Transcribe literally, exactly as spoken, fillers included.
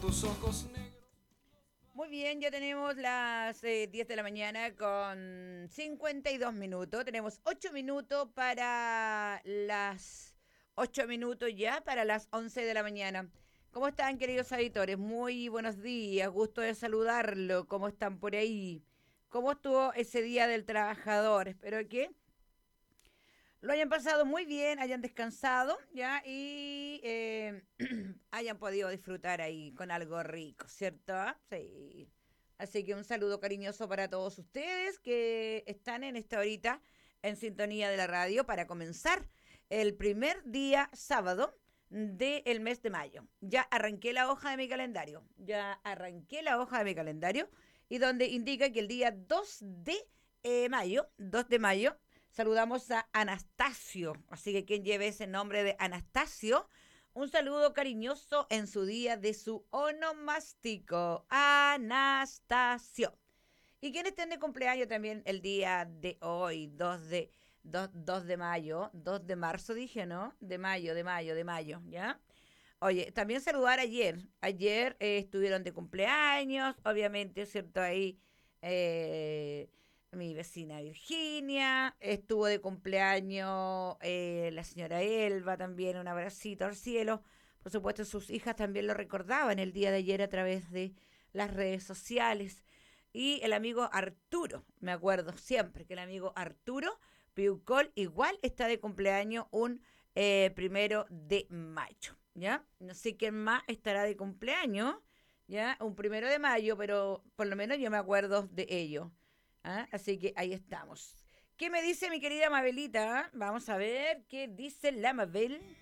Tus ojos negros. Muy bien, ya tenemos las eh, diez de la mañana con cincuenta y dos minutos. Tenemos ocho minutos para las ocho minutos ya para las once de la mañana. ¿Cómo están, queridos auditores? Muy buenos días, gusto de saludarlo. ¿Cómo están por ahí? ¿Cómo estuvo ese día del trabajador? Espero que lo hayan pasado muy bien, hayan descansado, ¿ya? Y eh, hayan podido disfrutar ahí con algo rico, ¿cierto? Sí. Así que un saludo cariñoso para todos ustedes que están en esta horita en sintonía de la radio para comenzar el primer día sábado del mes de mayo. Ya arranqué la hoja de mi calendario, ya arranqué la hoja de mi calendario y donde indica que el día dos de eh, mayo, dos de mayo, saludamos a Anastasio. Así que quien lleve ese nombre de Anastasio, un saludo cariñoso en su día de su onomástico. Anastasio. Y quienes estén de cumpleaños también el día de hoy, dos de, dos dos de mayo, dos de marzo dije, ¿no? De mayo, de mayo, de mayo, ¿ya? Oye, también saludar ayer. Ayer eh, estuvieron de cumpleaños, obviamente, ¿cierto? Ahí eh, mi vecina Virginia, estuvo de cumpleaños eh, la señora Elba también, un abracito al cielo. Por supuesto, sus hijas también lo recordaban el día de ayer a través de las redes sociales. Y el amigo Arturo, me acuerdo siempre que el amigo Arturo Piucol igual está de cumpleaños un eh, primero de mayo, ¿ya? No sé quién más estará de cumpleaños, ¿ya? Un primero de mayo, pero por lo menos yo me acuerdo de ello. ¿Ah? Así que ahí estamos. ¿Qué me dice mi querida Mabelita? Vamos a ver qué dice la Mabel.